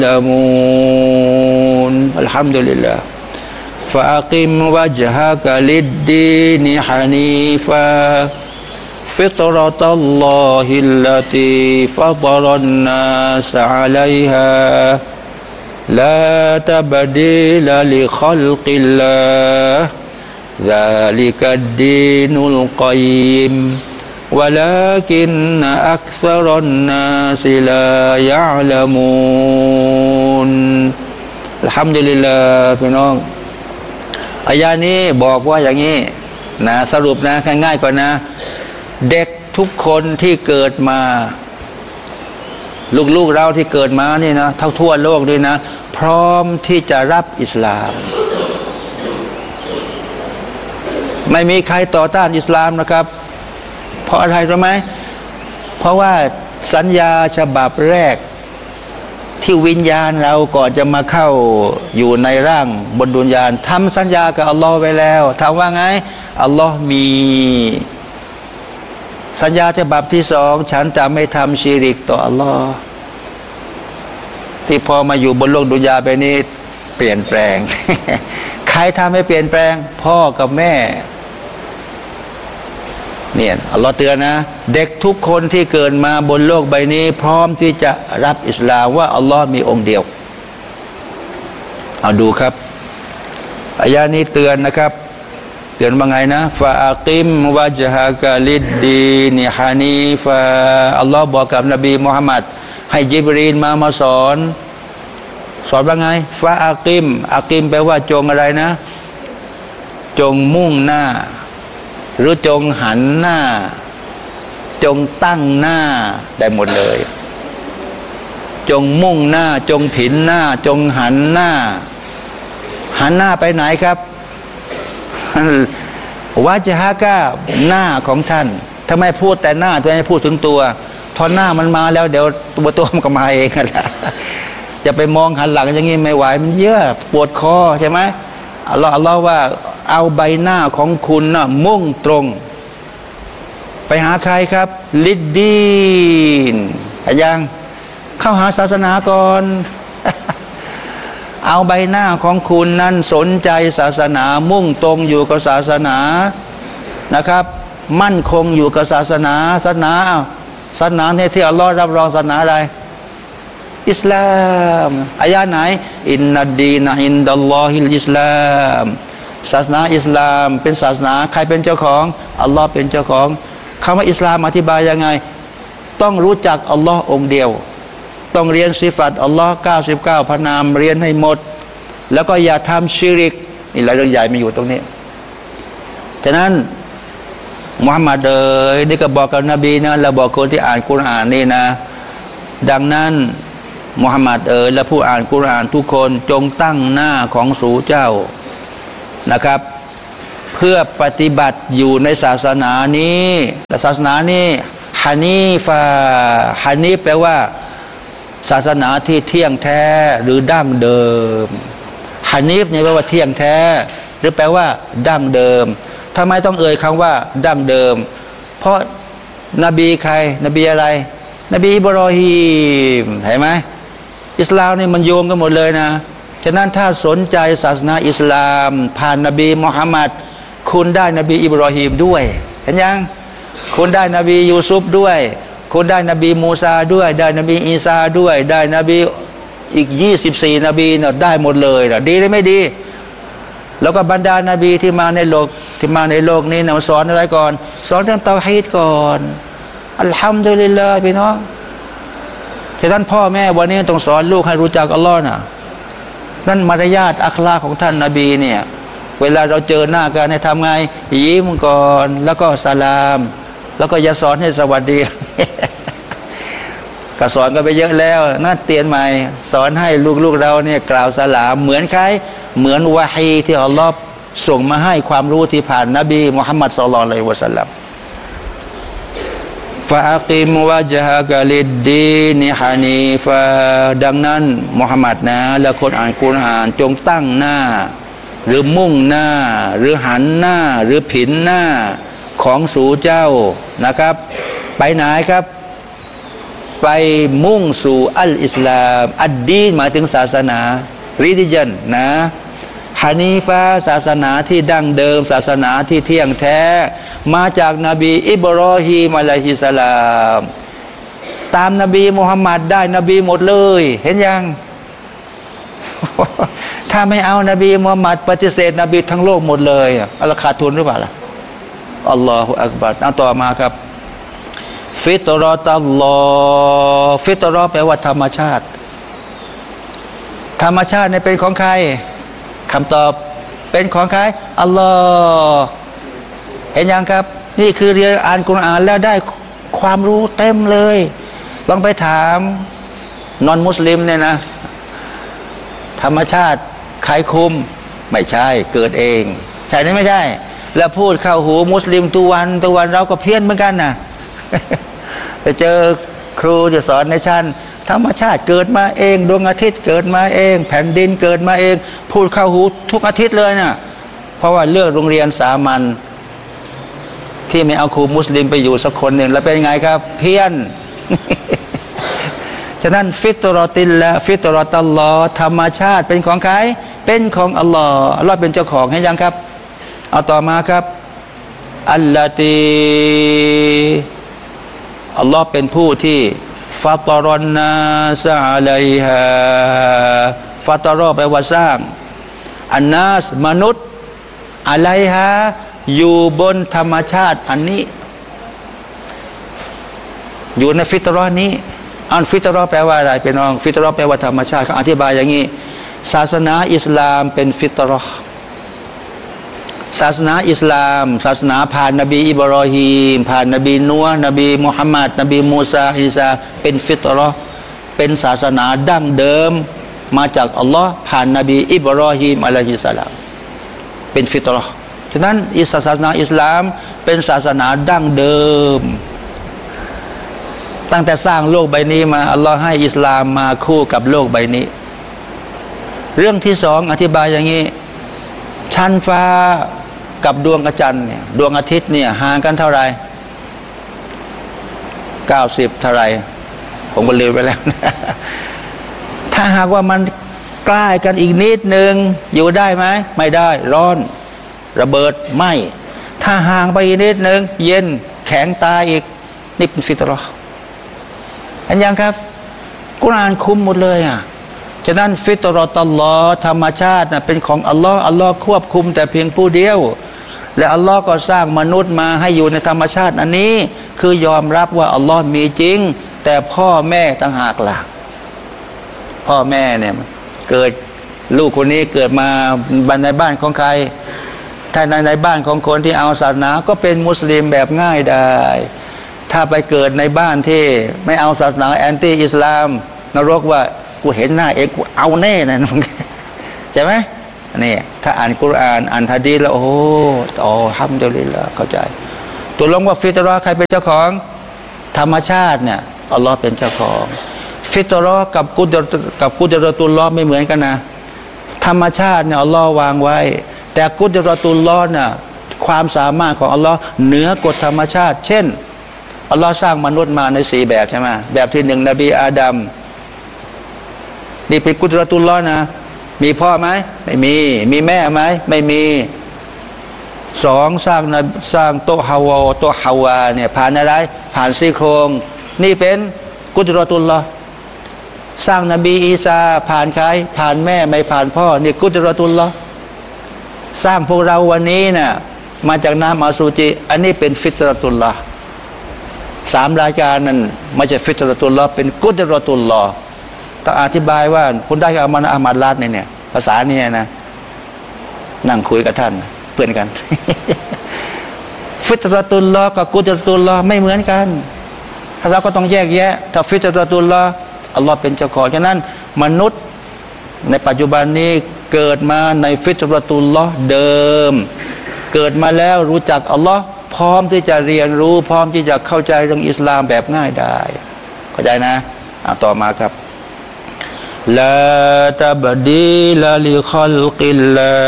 يعلمون الحمد لله فأقم وجهك للدين حنيفا فطرة الله التي فطر الناس عليها لا تبديل لخلق الله ذلك الدين القيم ولكن أكثر الناس لا يعلمون الحمد لله พี่น้องอายะนี้บอกว่าอย่างนี้นะสรุปนะง่ายๆก่อนนะเด็กทุกคนที่เกิดมาลูกๆเราที่เกิดมานี่นะทั่วโลกด้วยนะพร้อมที่จะรับอิสลามไม่มีใครต่อต้านอิสลามนะครับเพราะอะไรรู้ไหมเพราะว่าสัญญาฉบับแรกที่วิญญาณเราก่อนจะมาเข้าอยู่ในร่างบนดุนยานทำสัญญากับอัลลอฮ์ไว้แล้วถามว่าไงอัลลอฮ์มีสัญญาฉบับที่สองฉันจะไม่ทำชีริกต่ออัลลอฮ์ที่พอมาอยู่บนโลกดุนยาไปนี้เปลี่ยนแปลง ใครทำให้เปลี่ยนแปลงพ่อกับแม่เนี่ยอัลลอฮ์เตือนนะเด็กทุกคนที่เกิดมาบนโลกใบนี้พร้อมที่จะรับอิสลามว่าอัลลอฮ์มีองค์เดียวเอาดูครับอายะนี้เตือนนะครับเตือนว่าไงนะฟาอักิมวะจฮะกะลิดดีนิฮานีฟาอัลลอฮ์บอกกับนบีมุฮัมมัดให้ญิบรีลมาสอนว่าไงฟาอักิมแปลว่าจงอะไรนะจงมุ่งหน้าหรือจงหันหน้าจงตั้งหน้าได้หมดเลยจงมุ่งหน้าจงผินหน้าจงหันหน้าไปไหนครับวะจฮะกะหน้าของท่านทำไมพูดแต่หน้าจะไม่พูดถึงตัวทอนหน้ามันมาแล้วเดี๋ยวตัวมันก็มาเองแหละจะไปมองหันหลังอย่างนี้ไม่ไหวมันเยอะปวดคอใช่ไหมอัลลอฮ์ว่าเอาใบหน้าของคุณนะมุ่งตรงไปหาใครครับลิดดีนยังเข้าหาศาสนาก่อน เอาใบหน้าของคุณนั้นสนใจศาสนามุ่งตรงอยู่กับศาสนานะครับมั่นคงอยู่กับศาสนาที่อัลลอฮ์รับรองศาสนาอะไรอิสลามอายะไหนอินนัดดีนะอินดัลลอฮิลอิสลามศาสนาอิสลามเป็นศาสนาใครเป็นเจ้าของอัลลอฮ์เป็นเจ้าของคำว่าอิสลามอธิบายยังไงต้องรู้จักอัลลอฮ์องเดียวต้องเรียนสิฟัตอัลลอฮ์99พระนามเรียนให้หมดแล้วก็อย่าทำชิริกนี่หลายเรื่องใหญ่มีอยู่ตรงนี้ฉะนั้นมุฮัมมัดนี่ก็บอกกับนบีนะเราบอกคนที่อ่านกุรอานนี่นะดังนั้นมุฮัมมัดและผู้อ่านกุรอานทุกคนจงตั้งหน้าของสู่เจ้านะครับเพื่อปฏิบัติอยู่ในศาสนานี้และศาสนานี้ฮานีฟาฮานีแปลว่าศาสนาที่เที่ยงแท้หรือดั้งเดิมฮานีฟเนี่ยแปลว่าเที่ยงแท้หรือแปลว่าดั้งเดิมทำไมต้องเอ่ยคำว่าดั้งเดิมเพราะนบีใครนบีอะไรนบีอิบรอฮีมเห็นไหมอิสลามนี่มันโยงกันหมดเลยนะฉะนั้นถ้าสนใจศาสนาอิสลามผ่านนบีมุฮัมมัดคุณได้นบีอิบรอฮีมด้วยเห็นยังคุณได้นบียูซุฟด้วยคุณได้นบีมูซาด้วยได้นบีอีสาด้วยได้นบีอีก24นบีเนี่ยได้หมดเลยนะดีหรือไม่ดีแล้วก็บรรดานาบีที่มาในโลกนี้นะสอนอะไรก่อนสอนเรื่องเตาฮีดก่อนอัลฮัมดุลิลลาห์พี่น้องที่ท่านพ่อแม่วันนี้ต้องสอนลูกให้รู้จักอัลลอฮ์นะนั่นมารยาทอัคลาของท่านนบีเนี่ยเวลาเราเจอหน้ากันให้ทำไงยิ้มก่อนแล้วก็สลามแล้วก็อย่าสอนให้สวัสดี ก็สอนกันไปเยอะแล้วน่าเตือนใหม่สอนให้ลูกๆเราเนี่ยกล่าวสลามเหมือนใครเหมือนวะฮีที่อัลลอฮ์ส่งมาให้ความรู้ที่ผ่านนบีมุฮัมมัดศ็อลลัลลอฮุอะลัยฮิวะซัลลัมฟาอักิมวะจฮะกะลิดดีนิฮานีฟาดังนั้นมุฮัมมัดนะและคนอ่านกุรอานจงตั้งหน้าหรือมุ่งหน้าหรือหันหน้าหรือผินหน้าของสู่เจ้านะครับไปไหนครับไปมุ่งสู่อัลอิสลามอัดดีนหมายถึงศาสนา religion นะฮานีฟาศาสนาที่ดั้งเดิมศาสนาที่เที่ยงแท้มาจากนบีอิบรอฮีมอะลัยฮิสสลามตามนบีมุฮัมมัดได้นบีหมดเลยเห็นยัง ถ้าไม่เอานบีมุฮัมมัดปฏิเสธนบีทั้งโลกหมดเลยอัลลอฮ์ขาดทุนหรือเปล่าล่ะอัลลอฮฺอักบัรเอาต่อมาครับฟิตรอตัลลอฮ์ฟิตรอแปลว่าธรรมชาติธรรมชาติเนี่ยเป็นของใครคำตอบเป็นของใครอัลลอฮ์เห็นยังครับนี่คือเรียนอ่านกุรอานแล้วได้ความรู้เต็มเลยลองไปถามนอนมุสลิมเนี่ยนะธรรมชาติใครคุมไม่ใช่เกิดเองใช่ไหมไม่ใช่แล้วพูดเข้าหูมุสลิมตัววันเราก็เพี้ยนเหมือนกันนะไปเจอครูจะสอนในชั้นธรรมชาติเกิดมาเองดวงอาทิตย์เกิดมาเองแผ่นดินเกิดมาเองพูดเข้าหูทุกอาทิตย์เลยนะเพราะว่าเลือกโรงเรียนสามัญที่ไม่เอาครูมุสลิมไปอยู่สักคนหนึ่งแล้วเป็นไงครับเพี้ยน ฉะนั้นฟิตรอติลละฟิตรอตัลลอฮ์ธรรมชาติเป็นของใครเป็นของอัลลอฮ์อัลลอฮ์เป็นเจ้าของให้ยังครับเอาต่อมาครับอัลลอตีอัลลอฮ์เป็นผู้ที่ฟาตรอนนาซะอะลัยฮาฟาตรอแปลว่าสร้างอันนาสมนุษย์อะลัยฮาอยู่บนธรรมชาติอันนี้อยู่ในฟิตรอนี้อันฟิตรอแปลว่าอะไรเป็นน้องฟิตรอแปลว่าธรรมชาติเขาอธิบายอย่างนี้ศาสนาอิสลามเป็นฟิตรอศาสนาอิสลามศาสนาผ่านนบีอิบรอฮีมผ่านนบีนัวนบีมุฮัมมัดนบีมูซาอิสาเป็นฟิตรอเป็นศาสนาดั้งเดิมมาจากอัลลอฮ์ผ่านนบีอิบรอฮีมอะลัยฮิสสลามเป็นฟิตรอฉะนั้นศาสนาอิสลามเป็นศาสนาดั้งเดิมตั้งแต่สร้างโลกใบนี้มาอัลลอฮ์ให้อิสลามมาคู่กับโลกใบนี้เรื่องที่สองอธิบายอย่างนี้ชั้นฟ้ากับดวงจันทร์เนี่ยดวงอาทิตย์เนี่ยห่างกันเท่าไหร่90เท่าไหร่ผมก็ลืมไปแล้ว ถ้าหากว่ามันใกล้กันอีกนิดนึงอยู่ได้ไหมไม่ได้ร้อนระเบิดไหมถ้าห่างไปอีกนิดนึงเย็นแข็งตายอีกนี่เป็นฟิตรอเห็นยังครับกุรอานคุมหมดเลยอ่ะฉะนั้นฟิตรอตัลลอฮ์ธรรมชาตินะเป็นของอัลลอฮ์อัลลอฮ์ควบคุมแต่เพียงผู้เดียวและอัลลอฮ์ก็สร้างมนุษย์มาให้อยู่ในธรรมชาติอันนี้คือยอมรับว่าอัลลอฮ์มีจริงแต่พ่อแม่ต่างหากล่ะพ่อแม่เนี่ยเกิดลูกคนนี้เกิดมาในบ้านของใครถ้าในบ้านของคนที่เอาศาสนาก็เป็นมุสลิมแบบง่ายได้ถ้าไปเกิดในบ้านที่ไม่เอาศาสนาแอนตี้อิสลามนรกว่ากูเห็นหน้าเองกูเอาแน่นะใช่ไหมนี่ถ้าอ่านกุรอานอ่านฮะดีษแล้วโอ้ฮัมดุลิลละเข้าใจตัวลงว่าฟิตรอใครเป็นเจ้าของธรรมชาติเนี่ยอัลลอฮ์เป็นเจ้าของฟิตรอกับกุดรตุลลอฮ์ไม่เหมือนกันนะธรรมชาติเนี่ยอัลลอฮ์วางไว้แต่กุดรตุลลอฮ์เนี่ยความสามารถของอัลลอฮ์เหนือกฎธรรมชาติเช่นอัลลอฮ์สร้างมนุษย์มาใน4แบบใช่ไหมแบบที่1นบีอาดัมนี่เป็นกุดรตุลลอฮ์นะมีพ่อไหมไม่มีแม่ไหมไม่มี2สร้างโตฮาวาเนี่ยผ่านอะไรผ่านซี่โครงนี่เป็นกุดรตุลลอฮ์สร้างนบีอีสาผ่านใครผ่านแม่ไม่ผ่านพ่อนี่กุดรตุลลอฮ์สร้างพวกเราวันนี้น่ะมาจากน้ำอสุจิอันนี้เป็นฟิตรตุลลอฮ์3รายการนั้นไม่ใช่ฟิตรตุลลอฮ์เป็นกุดรตุลลอฮ์ต้องอธิบายว่าคุณได้อามันอามัดลาดเนี่ยภาษาเนี่ยนะนั่งคุยกับท่านเพื่อนกัน ฟิตรตุลลอฮ์กับกุดรตุลลอฮ์ไม่เหมือนกันเราก็ต้องแยกแยะถ้าฟิตรตุลลอฮ์อัลลอฮ์เป็นเจ้าของฉะนั้นมนุษย์ในปัจจุบันนี้เกิดมาในฟิตรตุลลอฮ์เดิมเกิดมาแล้วรู้จักอัลลอฮ์พร้อมที่จะเรียนรู้พร้อมที่จะเข้าใจเรื่องอิสลามแบบง่ายได้เข้าใจนะต่อมาครับลาตับดีลาลิคัลกิลลา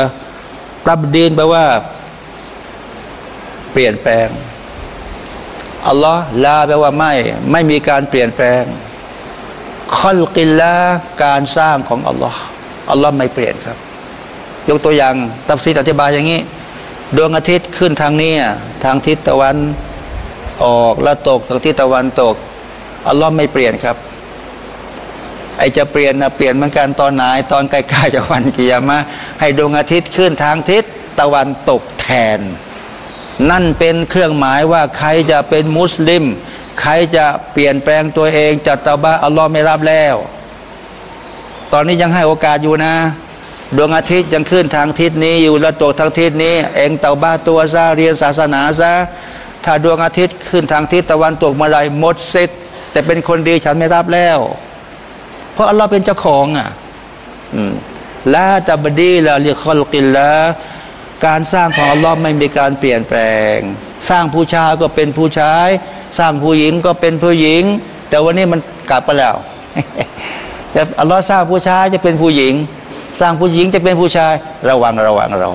ตับดีนแปลว่าเปลี่ยนแปลงอัลลอฮ์ลาแปลว่าไม่มีการเปลี่ยนแปลงคอลกิลละการสร้างของอัลลอฮ์ไม่เปลี่ยนครับยกตัวอย่างตัฟซีรอธิบายอย่างนี้ดวงอาทิตย์ขึ้นทางนี้ทางทิศตะวันออกแล้วตกทางทิศตะวันตกอัลลอฮ์ไม่เปลี่ยนครับไอจะเปลี่ยนเปลี่ยนเหมือนกันตอนไหนตอนใกล้ๆจะวันกิยามะห์ให้ดวงอาทิตย์ขึ้นทางทิศตะวันตกแทนนั่นเป็นเครื่องหมายว่าใครจะเป็นมุสลิมใครจะเปลี่ยนแปลงตัวเองจะเตาบะอัลลอฮ์ไม่รับแล้วตอนนี้ยังให้โอกาสอยู่นะดวงอาทิตย์ยังขึ้นทางทิศนี้อยู่แล้วตกทางทิศนี้เองเตาบะตัวซะเรียนศาสนาซะถ้าดวงอาทิตย์ขึ้นทางทิศตะวันตกเมื่อไรหมดสิทธิ์แต่เป็นคนดีฉันไม่รับแล้วเพราะอัลลอฮ์เป็นเจ้าของละตับดีละลิคอลกิลละการสร้างของอัลลอฮ์ไม่มีการเปลี่ยนแปลงสร้างผู้ชายก็เป็นผู้ชายสร้างผู้หญิงก็เป็นผู้หญิงแต่วันนี้มันกลับไปแล้ว แต่อัลลอฮ์สร้างผู้ชายจะเป็นผู้หญิงสร้างผู้หญิงจะเป็นผู้ชายระวังแล้ว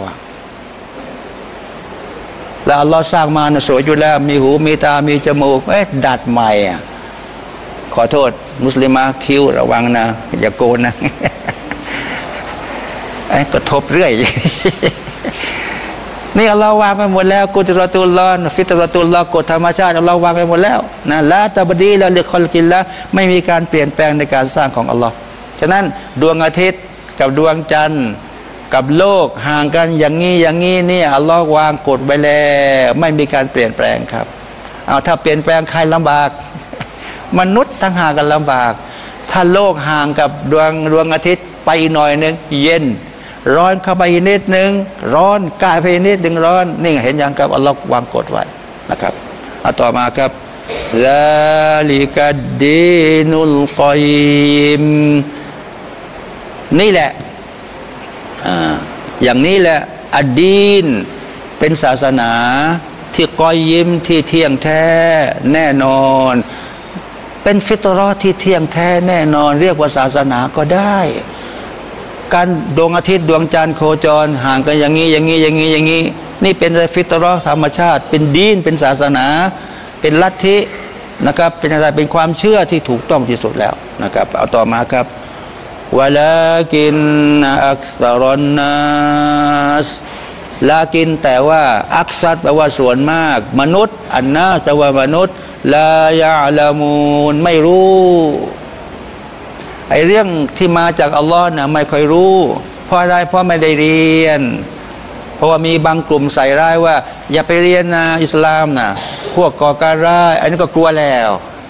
อัลลอฮ์สร้างมาสวยอยู่แล้วมีหูมีตามีจมูกดัดใหม่ขอโทษมุสลิมะคิ้วระวังนะอย่าโกนนะกระทบเรื่อยนี่อัลลอฮ์วางไปหมดแล้วกุดรอตุลลอฮ์ฟิตรอตุลลอฮ์กฎธรรมชาติอัลลอฮ์วางไปหมดแล้วนะละตะบดีละลิคอลกิลละไม่มีการเปลี่ยนแปลงในการสร้างของอัลลอฮ์ฉะนั้นดวงอาทิตย์กับดวงจันทร์กับโลกห่างกันอย่างนี้นี่อัลลอฮ์วางกฎไว้แล้วไม่มีการเปลี่ยนแปลงครับเอาถ้าเปลี่ยนแปลงใครลำบากมนุษย์ทั้งห่างกันลำบากถ้าโลกห่างกับดวงอาทิตย์ไปหน่อยนึงเย็นร้อนเข้าไปนิดนึงร้อนกายไปนิดนึงร้อนนี่เห็นอย่างกับอัลลอฮ์วางกฎไว้นะครับเอาต่อมาครับซาลิกัดดีนุลกอยยิมนี่แหละอย่างนี้แหละอัดดีนเป็นศาสนาที่กอยยิมที่เที่ยงแท้แน่นอนเป็นฟิตเราะห์ที่เที่ยงแท้แน่นอนเรียกว่าศาสนาก็ได้การดวงอาทิตย์ดวงจันทร์โคจรห่างกันอย่างนี้นี่เป็นฟิตเราะห์ธรรมชาติเป็นดีนเป็นศาสนาเป็นลัทธินะครับเป็นอะไรเป็นความเชื่อที่ถูกต้องที่สุดแล้วนะครับเอาต่อมาครับวะลากินอักษรอนนัสลากินแต่ว่าอักษัรแปลว่าส่วนมากมนุษย์อันนาแต่ว่ามนุษย์ลายะละมูนไม่รู้ไอ้เรื่องที่มาจากอัลลอฮ์น่ะไม่ค่อยรู้เพราะอะไรเพราะไม่ได้เรียนเพราะว่ามีบางกลุ่มใส่ร้ายว่าอย่าไปเรียนนะอิสลามนะพวกก่อการร้ายอันนี้ก็กลัวแล้ว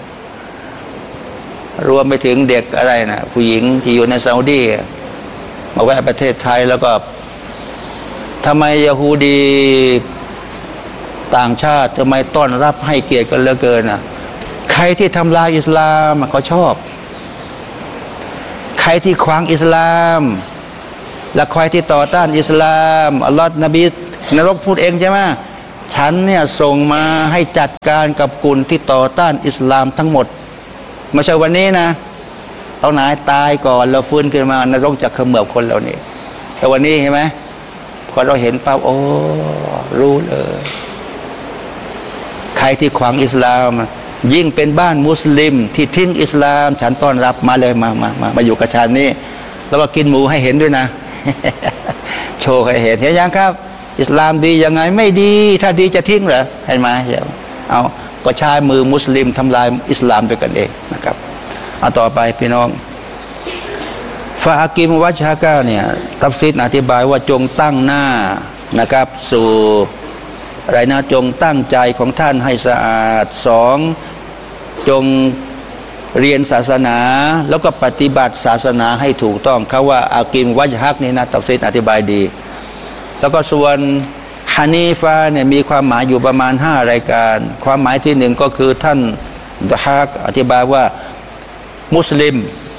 รวมไปถึงเด็กอะไรนะผู้หญิงที่อยู่ในซาอุดีมาแวะประเทศไทยแล้วก็ทำไมยะฮูดีต่างชาติทำไมต้อนรับให้เกียรติกันเหลือเกินนะใครที่ทำลายอิสลามเขาชอบใครที่ขวางอิสลามและใครที่ต่อต้านอิสลามอัลลอฮฺนบีนรกพูดเองใช่ไหมฉันเนี่ยส่งมาให้จัดการกับกลุ่มที่ต่อต้านอิสลามทั้งหมดไม่ใช่วันนี้นะเอาไหนตายก่อนเราฟื้นขึ้นมานรกจะเขมือบคนเหล่านี้แต่วันนี้เห็นไหมพอเราเห็นปั๊บโอ้รู้เลยใครที่ขวางอิสลามยิ่งเป็นบ้านมุสลิมที่ทิ้งอิสลามฉันต้อนรับมาเลยมาอยู่กับฉันนี่แล้วก็กินหมูให้เห็นด้วยนะ โชว์ให้เห็นยังครับอิสลามดียังไงไม่ดีถ้าดีจะทิ้งเหรอเห็นไหมเอาก็ใช้มือมุสลิมทำลายอิสลามด้วยกันเองนะครับเอาต่อไปพี่น้องฟาอากิมวัชฮะกะเนี่ยตัฟซีรอธิบายว่าจงตั้งหน้านะครับสู่อะไรนะจงตั้งใจของท่านให้สะอาดสองจงเรียนศาสนาแล้วก็ปฏิบัติศาสนาให้ถูกต้องเขาว่าอากิมวัชฮักนี่นะตัฟซีรอธิบายดีแล้วก็ส่วนฮานีฟาเนี่ยมีความหมายอยู่ประมาณ5รายการความหมายที่1ก็คือท่านดะฮักอธิบายว่ามุสลิม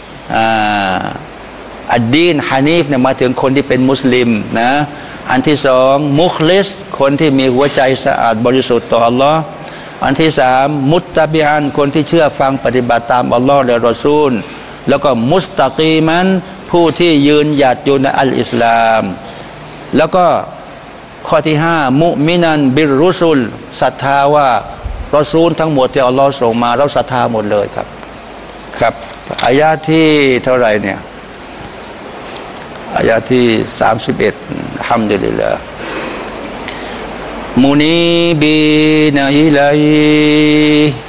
อัดดีนฮานีฟเนี่ยมาถึงคนที่เป็นมุสลิมนะอันที่สองมุคลิสคนที่มีหัวใจสะอาดบริสุทธิ์ต่ออัลลอฮ์อันที่สามมุตตะบิอันคนที่เชื่อฟังปฏิบัติตามอัลลอฮ์และรอซูลแล้วก็มุสตะกีมันผู้ที่ยืนหยัดอยู่ในอัลอิสลามแล้วก็ข้อที่5มุมินันบิรรุสุลศรัทธาว่ารอซูลทั้งหมดที่อัลลอฮ์ส่งมาเราศรัทธาหมดเลยครับครับอายะที่เท่าไหร่เนี่ยอายะที่31ฮัมดุลิลลาห์มุนีบีนะอิลัย